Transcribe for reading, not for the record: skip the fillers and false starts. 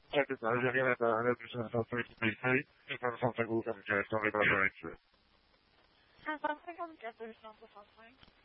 Check this out. Looking at the 100% of 3 if I'm something who can get on the direction. And something on the get there's not the something.